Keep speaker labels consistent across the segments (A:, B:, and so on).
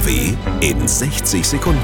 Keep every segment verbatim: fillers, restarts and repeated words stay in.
A: W in sechzig Sekunden.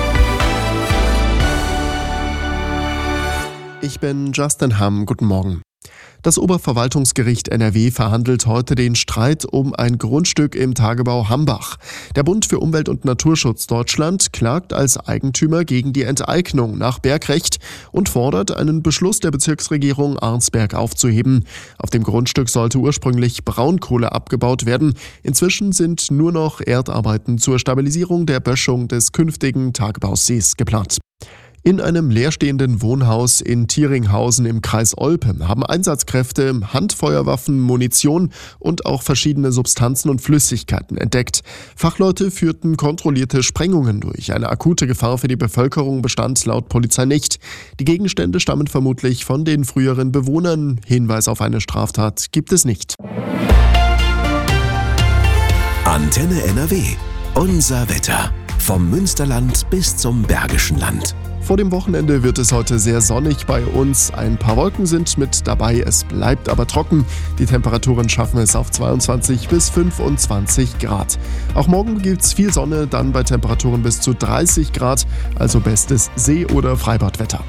B: Ich bin Justin Hamm. Guten Morgen. Das Oberverwaltungsgericht N R W verhandelt heute den Streit um ein Grundstück im Tagebau Hambach. Der Bund für Umwelt- und Naturschutz Deutschland klagt als Eigentümer gegen die Enteignung nach Bergrecht und fordert, einen Beschluss der Bezirksregierung Arnsberg aufzuheben. Auf dem Grundstück sollte ursprünglich Braunkohle abgebaut werden. Inzwischen sind nur noch Erdarbeiten zur Stabilisierung der Böschung des künftigen Tagebaussees geplant. In einem leerstehenden Wohnhaus in Thieringhausen im Kreis Olpe haben Einsatzkräfte Handfeuerwaffen, Munition und auch verschiedene Substanzen und Flüssigkeiten entdeckt. Fachleute führten kontrollierte Sprengungen durch. Eine akute Gefahr für die Bevölkerung bestand laut Polizei nicht. Die Gegenstände stammen vermutlich von den früheren Bewohnern. Hinweis auf eine Straftat gibt es nicht.
A: Antenne N R W. Unser Wetter. Vom Münsterland bis zum Bergischen Land.
B: Vor dem Wochenende wird es heute sehr sonnig bei uns. Ein paar Wolken sind mit dabei, es bleibt aber trocken. Die Temperaturen schaffen es auf zweiundzwanzig bis fünfundzwanzig Grad. Auch morgen gibt es viel Sonne, dann bei Temperaturen bis zu dreißig Grad, also bestes See- oder Freibadwetter.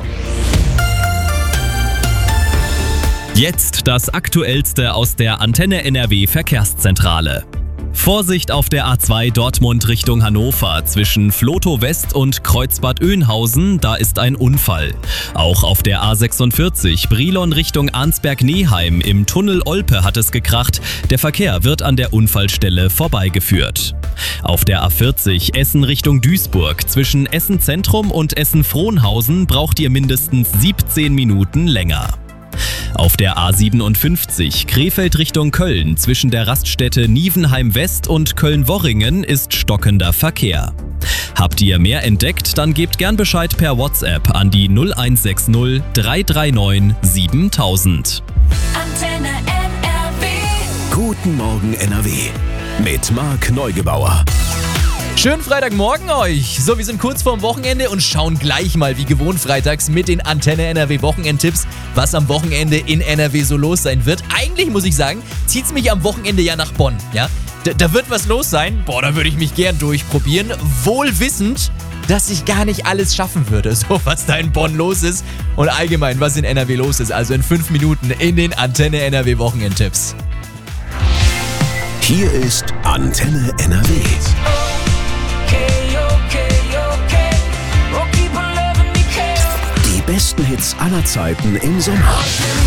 C: Jetzt das Aktuellste aus der Antenne N R W Verkehrszentrale. Vorsicht auf der A zwei Dortmund Richtung Hannover zwischen Vlotho West und Kreuzbad Oeynhausen, da ist ein Unfall. Auch auf der A sechsundvierzig Brilon Richtung Arnsberg-Neheim im Tunnel Olpe hat es gekracht. Der Verkehr wird an der Unfallstelle vorbeigeführt. Auf der A vierzig Essen Richtung Duisburg zwischen Essen Zentrum und Essen Frohnhausen braucht ihr mindestens siebzehn Minuten länger. Auf der A siebenundfünfzig Krefeld Richtung Köln zwischen der Raststätte Nievenheim West und Köln-Worringen ist stockender Verkehr. Habt ihr mehr entdeckt, dann gebt gern Bescheid per WhatsApp an die null eins sechs null drei drei neun siebentausend.
D: Antenne N R W.
A: Guten Morgen N R W mit Marc Neugebauer.
E: Schönen Freitagmorgen euch! So, wir sind kurz vorm Wochenende und schauen gleich mal wie gewohnt freitags mit den Antenne N R W Wochenendtipps, was am Wochenende in N R W so los sein wird. Eigentlich muss ich sagen, zieht's mich am Wochenende ja nach Bonn, ja? Da, da wird was los sein, boah, da würde ich mich gern durchprobieren, wohl wissend, dass ich gar nicht alles schaffen würde, so was da in Bonn los ist und allgemein, was in N R W los ist. Also in fünf Minuten in den Antenne N R W Wochenendtipps.
A: Hier ist Antenne N R W. Die besten Hits aller Zeiten im Sommer.